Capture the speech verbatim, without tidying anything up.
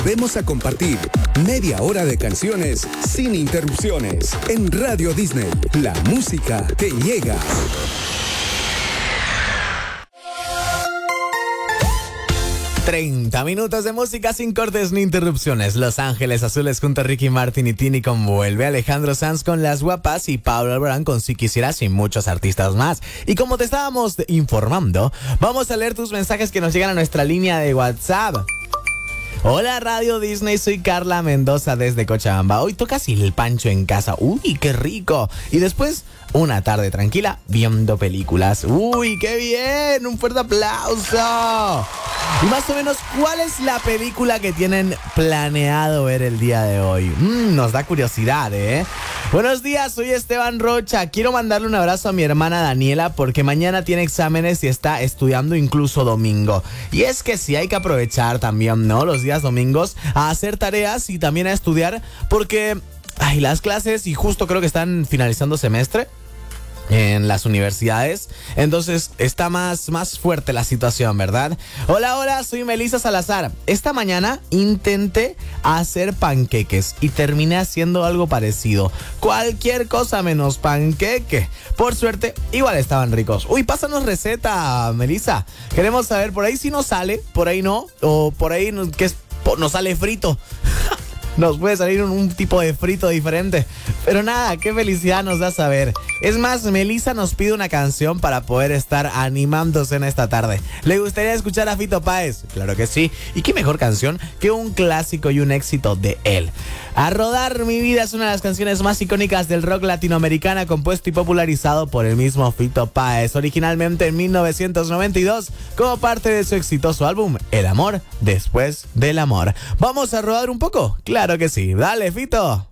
Vamos a compartir media hora de canciones sin interrupciones en Radio Disney, la música que llega. treinta minutos de música sin cortes ni interrupciones. Los Ángeles Azules junto a Ricky Martin y Tini con Vuelve, Alejandro Sanz con Las Guapas y Pablo Alborán con Si Quisieras y muchos artistas más. Y como te estábamos informando, vamos a leer tus mensajes que nos llegan a nuestra línea de WhatsApp. Hola Radio Disney, soy Carla Mendoza desde Cochabamba. Hoy toca Silpancho en casa. Uy, qué rico. Y después, una tarde tranquila viendo películas. Uy, qué bien. Un fuerte aplauso. Y más o menos, ¿cuál es la película que tienen planeado ver el día de hoy? Mm, nos da curiosidad, ¿eh? Buenos días, soy Esteban Rocha. Quiero mandarle un abrazo a mi hermana Daniela porque mañana tiene exámenes y está estudiando incluso domingo. Y es que sí hay que aprovechar también, ¿no? Los días domingos a hacer tareas y también a estudiar porque ay, las clases y justo creo que están finalizando semestre en las universidades, entonces está más, más fuerte la situación, ¿verdad? Hola, hola, soy Melissa Salazar. Esta mañana intenté hacer panqueques y terminé haciendo algo parecido. Cualquier cosa menos panqueque. Por suerte, igual estaban ricos. Uy, pásanos receta, Melissa. Queremos saber, por ahí si nos sale, por ahí no, o por ahí nos, que es, nos sale frito. Nos puede salir un, un tipo de frito diferente. Pero nada, qué felicidad nos da saber. Es más, Melissa nos pide una canción para poder estar animándose en esta tarde. ¿Le gustaría escuchar a Fito Páez? Claro que sí. Y qué mejor canción que un clásico y un éxito de él. A Rodar Mi Vida es una de las canciones más icónicas del rock latinoamericana, compuesto y popularizado por el mismo Fito Páez, originalmente en mil novecientos noventa y dos, como parte de su exitoso álbum El amor después del amor. ¿Vamos a rodar un poco? Claro que sí. Dale, Fito.